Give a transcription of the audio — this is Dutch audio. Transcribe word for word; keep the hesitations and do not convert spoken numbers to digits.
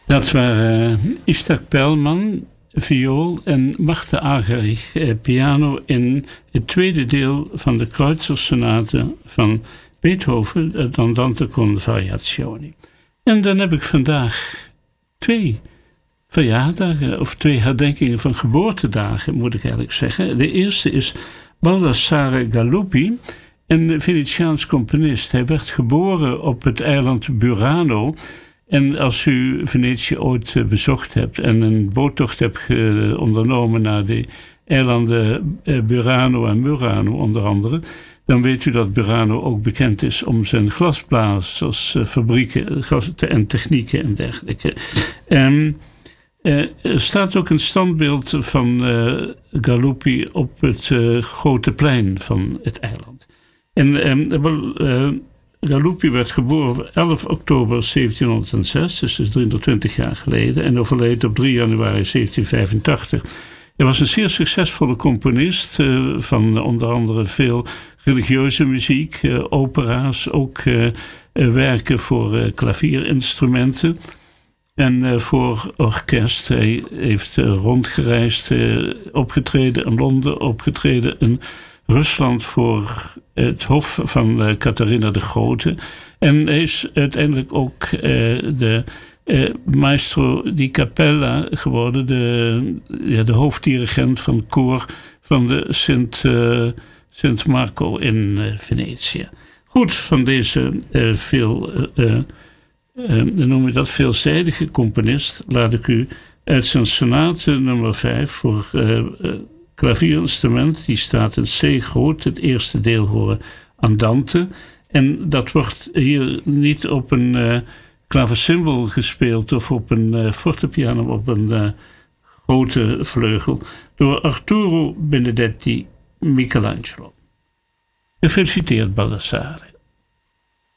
Dat waren uh, Istak Perlman, viool, en Martha Argerich, uh, piano in het tweede deel van de Kreutzer-sonate van Beethoven, het Andante con variazioni. En dan heb ik vandaag twee verjaardagen, of twee herdenkingen van geboortedagen, moet ik eigenlijk zeggen. De eerste is Baldassare Galuppi, een Venetiaans componist. Hij werd geboren op het eiland Burano. En als u Venetië ooit bezocht hebt en een boottocht hebt ge- ondernomen naar de eilanden Burano en Murano onder andere, dan weet u dat Burano ook bekend is om zijn glasblazersfabrieken en technieken en dergelijke. Um, uh, er staat ook een standbeeld van uh, Galuppi op het uh, grote plein van het eiland. En um, uh, Galuppi werd geboren op elf oktober zeventienhonderdzes, dus driehonderdtwintig jaar geleden, en overleed op drie januari zeventienhonderdvijfentachtig. Hij was een zeer succesvolle componist uh, van onder andere veel religieuze muziek, uh, opera's, ook uh, uh, werken voor uh, klavierinstrumenten en uh, voor orkest. Hij heeft uh, rondgereisd, uh, opgetreden in Londen, opgetreden in Rusland voor het hof van uh, Catharina de Grote. En hij is uiteindelijk ook uh, de uh, maestro di Cappella geworden, de, ja, de hoofddirigent van het koor van de Sint, uh, Sint Marco in uh, Venetië. Goed, van deze uh, veel, uh, uh, uh, noem je dat, veelzijdige componist laat ik u uit zijn sonate nummer vijf voor uh, uh, klavierinstrument, die staat in C groot, het eerste deel horen Andante. En dat wordt hier niet op een uh, klavecimbal gespeeld of op een uh, fortepiano, op een uh, grote vleugel, door Arturo Benedetti Michelangelo. Gefeliciteerd, Baldassare.